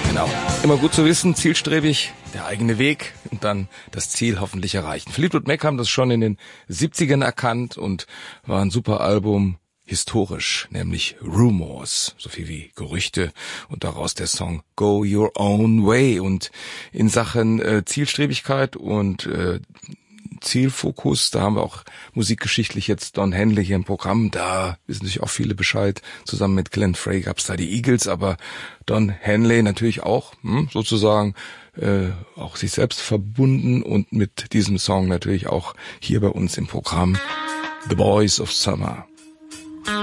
Genau. Immer gut zu wissen, zielstrebig, der eigene Weg und dann das Ziel hoffentlich erreichen. Fleetwood Mac haben das schon in den 70ern erkannt und war ein super Album, historisch, nämlich Rumors, so viel wie Gerüchte und daraus der Song Go Your Own Way. Und in Sachen Zielstrebigkeit und Zielfokus, da haben wir auch musikgeschichtlich jetzt Don Henley hier im Programm, da wissen sich auch viele Bescheid, zusammen mit Glenn Frey gab's da die Eagles, aber Don Henley natürlich auch, sozusagen auch sich selbst verbunden und mit diesem Song natürlich auch hier bei uns im Programm The Boys of Summer.